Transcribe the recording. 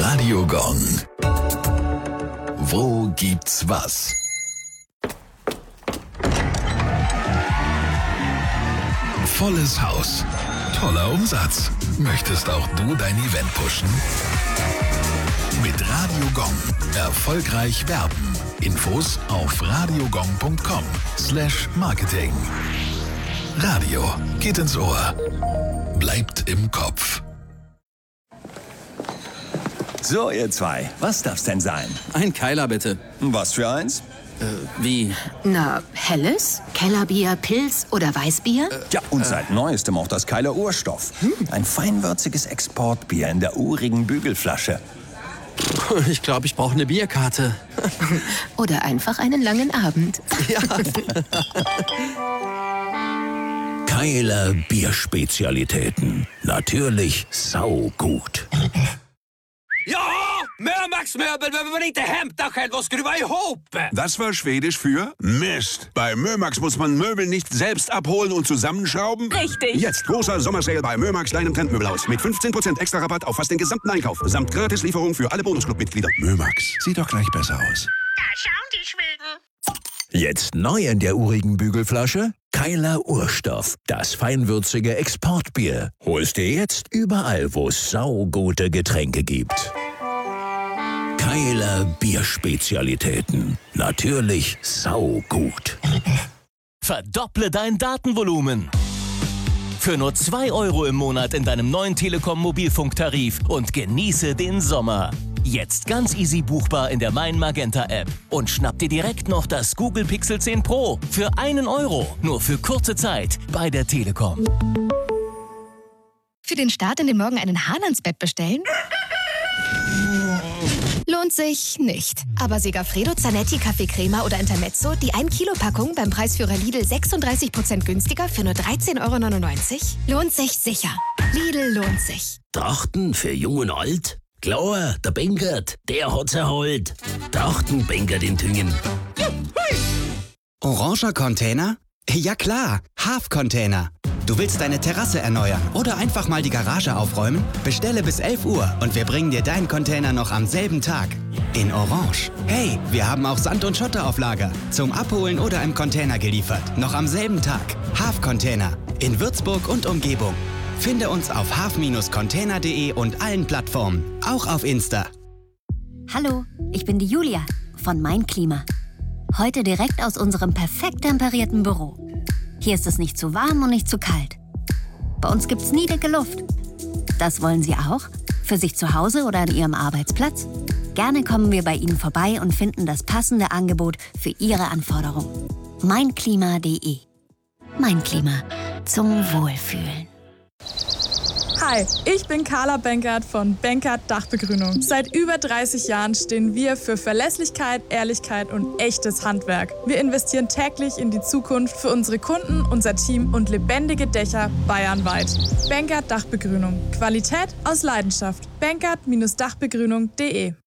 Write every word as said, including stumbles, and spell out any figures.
Radio Gong. Wo gibt's was? Volles Haus. Toller Umsatz. Möchtest auch du dein Event pushen? Mit Radio Gong. Erfolgreich werben. Infos auf radiogong punkt com slash marketing. Radio geht ins Ohr. Bleibt im Kopf. So, ihr zwei, was darf's denn sein? Ein Keiler, bitte. Was für eins? Äh, wie? Na, helles, Kellerbier, Pilz oder Weißbier? Äh, ja, und seit Neuestem auch das Keiler Urstoff. Hm. Ein feinwürziges Exportbier in der urigen Bügelflasche. Ich glaube, ich brauche eine Bierkarte. Oder einfach einen langen Abend. Ja. Keiler Bierspezialitäten. Natürlich saugut. Ja, Mömax Möbel behöver man inte hämta själv och skruva ihop. Das war Schwedisch für Mist. Bei Mömax muss man Möbel nicht selbst abholen und zusammenschrauben. Richtig. Jetzt großer Sommersale bei Mömax, deinem Trendmöbelhaus. Mit fünfzehn Prozent extra Rabatt auf fast den gesamten Einkauf. Samt Gratislieferung für alle Bonusclub-Mitglieder. Mömax, sieht doch gleich besser aus. Da schauen die Schweden. Jetzt neu in der urigen Bügelflasche? Keiler Urstoff. Das feinwürzige Exportbier. Holst dir jetzt überall, wo es saugute Getränke gibt. Keiler Bierspezialitäten. Natürlich saugut. Verdopple dein Datenvolumen. Für nur zwei Euro im Monat in deinem neuen Telekom-Mobilfunktarif und genieße den Sommer. Jetzt ganz easy buchbar in der Mein Magenta App. Und schnapp dir direkt noch das Google Pixel zehn Pro für einen Euro. Nur für kurze Zeit bei der Telekom. Für den Start in den Morgen einen Hahn ans Bett bestellen? Lohnt sich nicht. Aber Segafredo, Zanetti, Kaffee Crema oder Intermezzo, die ein Kilo Packung beim Preisführer Lidl sechsunddreißig Prozent günstiger für nur dreizehn Euro neunundneunzig? Lohnt sich sicher. Lidl lohnt sich. Trachten für Jung und Alt? Klar, der Benkert, der hat's erholt. Trachten Benkert in Tüngen. Oranger Container? Ja klar, Half-Container. Du willst deine Terrasse erneuern oder einfach mal die Garage aufräumen? Bestelle bis elf Uhr und wir bringen dir deinen Container noch am selben Tag. In Orange. Hey, wir haben auch Sand und Schotter auf Lager. Zum Abholen oder im Container geliefert. Noch am selben Tag. Half-Container. In Würzburg und Umgebung. Finde uns auf half Bindestrich container punkt de und allen Plattformen. Auch auf Insta. Hallo, ich bin die Julia von Mein Klima. Heute direkt aus unserem perfekt temperierten Büro. Hier ist es nicht zu warm und nicht zu kalt. Bei uns gibt's nie dicke Luft. Das wollen Sie auch? Für sich zu Hause oder an Ihrem Arbeitsplatz? Gerne kommen wir bei Ihnen vorbei und finden das passende Angebot für Ihre Anforderungen. mein klima punkt de. Mein Klima. Zum Wohlfühlen. Hi, ich bin Carla Benkert von Benkert Dachbegrünung. Seit über dreißig Jahren stehen wir für Verlässlichkeit, Ehrlichkeit und echtes Handwerk. Wir investieren täglich in die Zukunft für unsere Kunden, unser Team und lebendige Dächer bayernweit. Benkert Dachbegrünung. Qualität aus Leidenschaft. benkert Bindestrich dachbegrünung punkt de.